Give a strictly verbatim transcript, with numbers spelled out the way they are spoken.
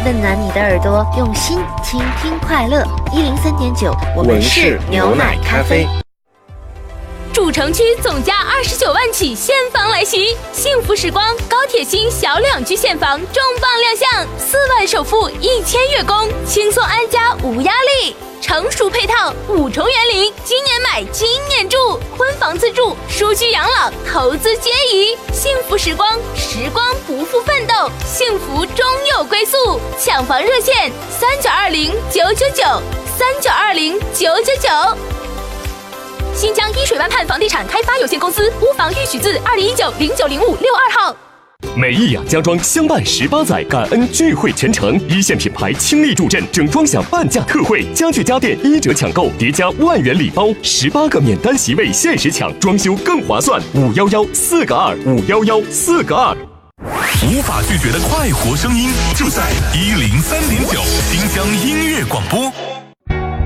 温暖你的耳朵，用心倾听快乐。一零三点九，我们是牛奶咖啡。 主城区总价二十九万起现房来袭，幸福时光高铁新小两居现房重磅亮相，四万首付，一千月供，轻松安家无压力。成熟配套，五重园林，今年买今年住，婚房自住，舒居养老，投资皆宜。幸福时光，时光不负奋斗，幸福终有归宿。抢房热线：三九二零九九九，三九二零九九九。新疆依水湾畔房地产开发有限公司屋房预许字二零一九零九零五六二号。 美意雅家装相伴十八载，感恩聚会全程，一线品牌倾力助阵，整装享半价特惠，家具家电一折抢购，叠加万元礼包，十八个免单席位限时抢，装修更划算。五幺幺四个二，五幺幺四个二。 无法拒绝的快活声音，就在一零三点九新疆音乐广播。